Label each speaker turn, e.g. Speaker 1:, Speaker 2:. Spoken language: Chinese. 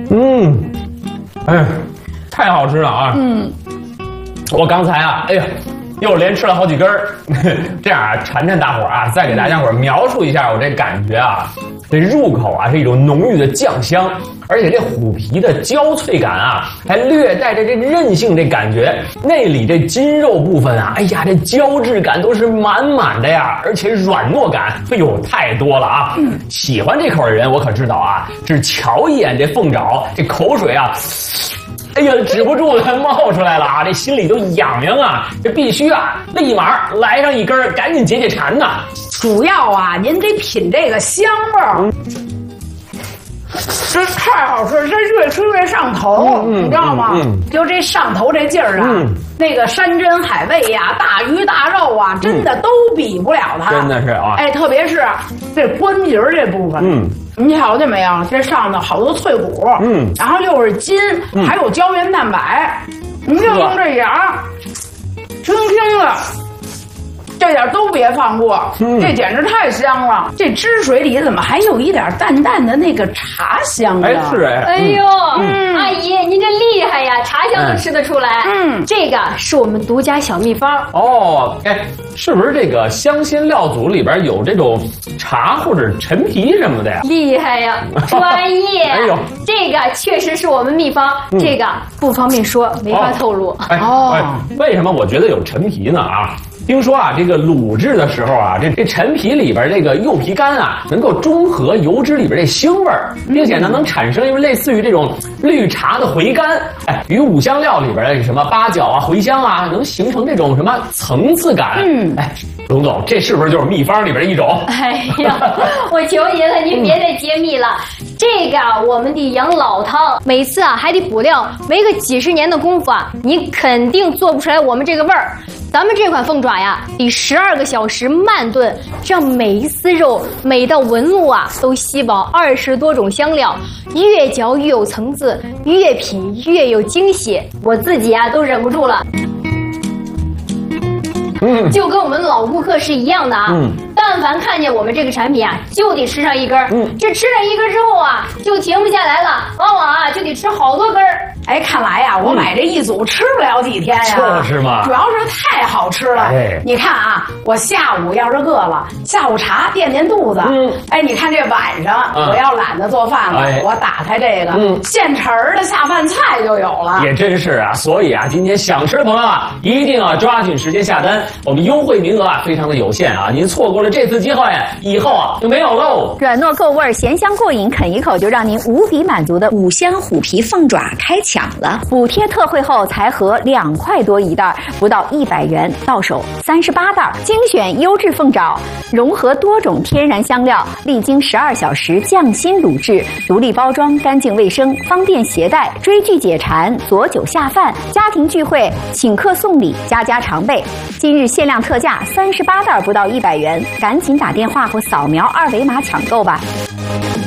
Speaker 1: 哎，太好吃了啊！我刚才啊，哎呀，又连吃了好几根儿。这样啊，馋大伙儿啊，再给大家伙儿描述一下我这感觉啊。这入口啊是一种浓郁的酱香，而且这虎皮的焦脆感啊，还略带着这韧性这感觉。内里这筋肉部分啊，哎呀，这胶质感都是满满的呀，而且软糯感，哎呦，太多了啊！喜欢这口的人，我可知道啊，只瞧一眼这凤爪，这口水啊。哎呀，止不住了，冒出来了啊！这心里都痒痒啊！这必须啊，立马来上一根，赶紧解馋呐！
Speaker 2: 主要啊，您得品这个香味儿。这太好吃，这越吃越上头，你知道吗？就这上头这劲儿啊，那个山珍海味呀、大鱼大肉啊，真的都比不了它。
Speaker 1: 真的是啊！
Speaker 2: 哎，特别是这关节这部分，你瞧见没有？这上头好多脆骨，然后又是筋，还有胶原蛋白，您就用这牙，轻轻的。这点都别放过，这简直太香了！这汁水里怎么还有一点淡淡的那个茶香呢？
Speaker 1: 哎，是哎。
Speaker 3: 哎呦，阿姨，您这厉害呀，茶香都吃得出来。这个是我们独家小秘方。
Speaker 1: 哦，哎，是不是这个香辛料组里边有这种茶或者陈皮什么的呀？
Speaker 3: 厉害呀，专业！哎呦，这个确实是我们秘方，这个不方便说，没法透露。
Speaker 1: 哎，为什么我觉得有陈皮呢？啊？听说啊，这个卤制的时候啊，这陈皮里边这个柚皮苷啊，能够中和油脂里边这腥味儿，并且呢，能产生类似于这种绿茶的回甘。哎，与五香料里边的什么八角啊、茴香啊，能形成这种什么层次感。哎，龙总，这是不是就是秘方里边的一种？
Speaker 3: 哎呀，我求您了，您别再揭秘了。这个我们的养老汤，每次啊还得补料，没个几十年的功夫啊，你肯定做不出来我们这个味儿。咱们这款凤爪呀，得12个小时慢炖，让每一丝肉、每道纹路啊，都吸饱20多种香料，越嚼越有层次，越品越有惊喜。我自己啊都忍不住了。就跟我们老顾客是一样的啊。但凡看见我们这个产品啊，就得吃上一根。这吃上一根之后啊，就停不下来了，往往啊就得吃好多根。
Speaker 2: 哎，看来呀，我买这一组吃不了几天呀。
Speaker 1: 就是嘛，
Speaker 2: 主要是太好吃了。哎，你看啊，我下午要是饿了，下午茶垫肚子。哎，你看这晚上我要懒得做饭了，我打开这个现成的下饭菜就有了。
Speaker 1: 也真是啊，所以啊，今天想吃的朋友啊，一定要抓紧时间下单，我们优惠名额啊非常的有限啊，您错过了这次机会，以后啊就没有喽。
Speaker 4: 软糯够味，咸香过瘾，啃一口就让您无比满足的五香虎皮凤爪开抢了！补贴特惠后才合2块多一袋，不到100元，到手38袋，精选优质凤爪，融合多种天然香料，历经12小时匠心卤制，独立包装，干净卫生，方便携带，追剧解馋，佐酒下饭，家庭聚会请客送礼，家家常备。今日限量特价38袋不到100元，赶紧打电话或扫描2维码抢购吧。